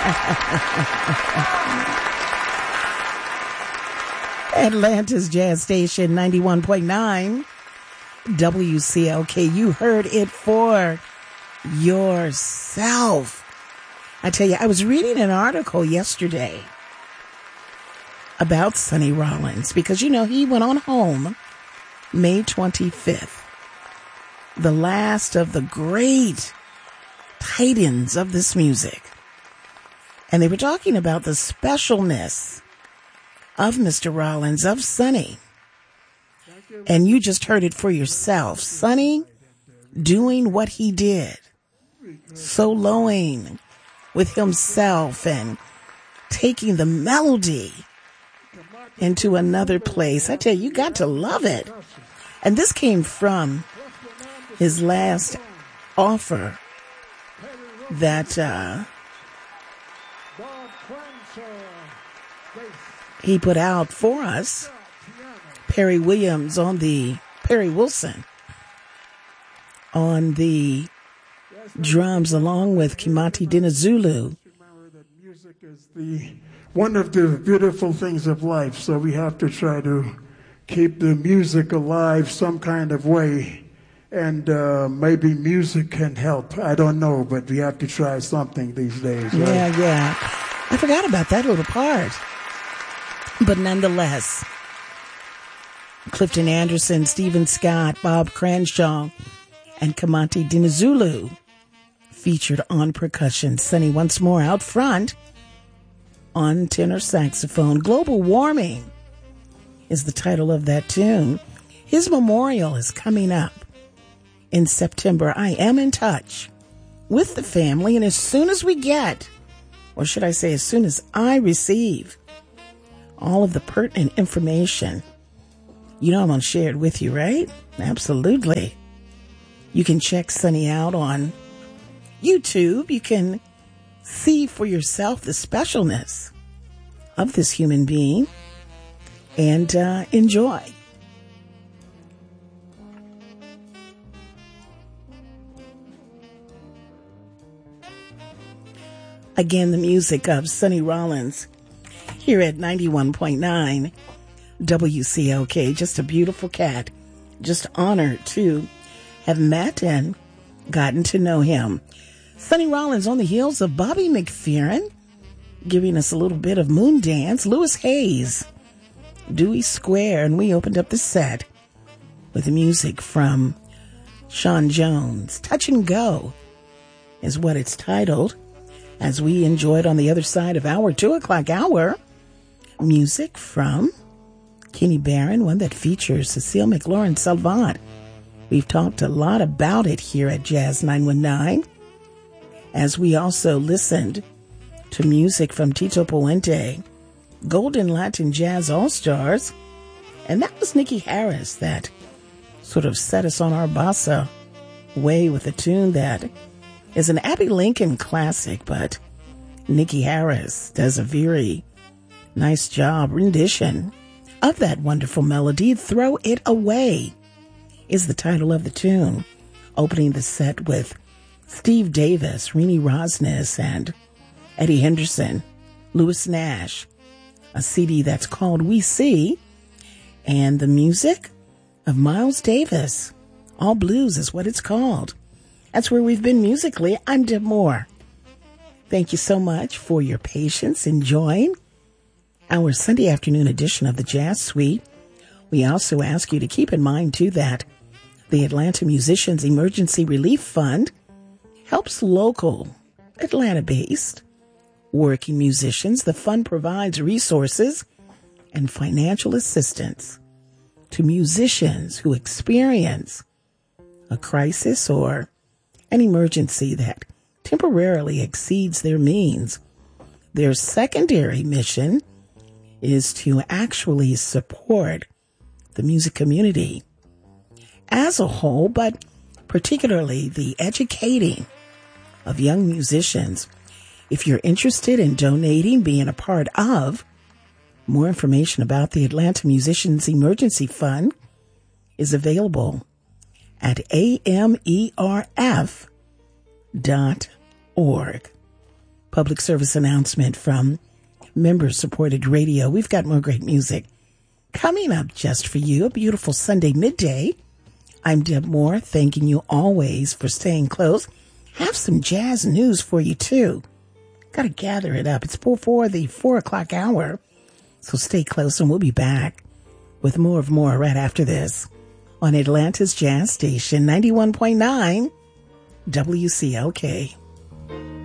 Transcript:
Atlanta's Jazz Station 91.9 WCLK. You heard it for yourself. I tell you, I was reading an article yesterday about Sonny Rollins because, you know, he went on home May 25th. The last of the great titans of this music. And they were talking about the specialness of Mr. Rollins, of Sonny. And you just heard it for yourself. Sonny doing what he did. Soloing with himself and taking the melody into another place. I tell you, you got to love it. And this came from his last offer that he put out for us. Perry Wilson on the drums, along with Kimati Dinizulu. Remember that music is one of the beautiful things of life, so we have to try to keep the music alive some kind of way, and maybe music can help. I don't know, but we have to try something these days. Right? Yeah. I forgot about that little part. But nonetheless, Clifton Anderson, Stephen Scott, Bob Cranshaw, and Kimati Dinizulu featured on percussion. Sonny once more out front on tenor saxophone. Global Warming is the title of that tune. His memorial is coming up in September. I am in touch with the family, and as soon as we get, or should I say as soon as I receive all of the pertinent information, you know I'm going to share it with you, right? Absolutely. You can check Sonny out on YouTube. You can see for yourself the specialness of this human being and enjoy. Again, the music of Sonny Rollins here at 91.9 WCLK. Just a beautiful cat. Just honored to have met and gotten to know him. Sonny Rollins on the heels of Bobby McFerrin, giving us a little bit of Moondance. Louis Hayes, Dewey Square, and we opened up the set with the music from Sean Jones. Touch and Go is what it's titled, as we enjoyed on the other side of our 2 o'clock hour music from Kenny Barron, one that features Cecile McLaurin Salvant. We've talked a lot about it here at Jazz 919, as we also listened to music from Tito Puente, Golden Latin Jazz All-Stars, and that was Nikki Harris that sort of set us on our bossa way with a tune that is an Abbey Lincoln classic, but Nikki Harris does a very nice job rendition of that wonderful melody. Throw It Away is the title of the tune. Opening the set with Steve Davis, Renee Rosnes, and Eddie Henderson, Louis Nash, a CD that's called We See, and the music of Miles Davis. All Blues is what it's called. That's where we've been musically. I'm Deb Moore. Thank you so much for your patience in joining our Sunday afternoon edition of the Jazz Suite. We also ask you to keep in mind, too, that the Atlanta Musicians Emergency Relief Fund helps local, Atlanta-based working musicians. The fund provides resources and financial assistance to musicians who experience a crisis or an emergency that temporarily exceeds their means. Their secondary mission is to actually support the music community as a whole, but particularly the educating of young musicians. If you're interested in donating, being a part of, more information about the Atlanta Musicians Emergency Fund is available at amerf.org. public service announcement from member-supported radio. We've got more great music coming up just for you. A beautiful Sunday midday. I'm Deb Moore, thanking you always for staying close. Have some jazz news for you, too. Got to gather it up. It's for the 4 o'clock hour. So stay close, and we'll be back with more of more right after this on Atlanta's Jazz Station, 91.9 WCLK.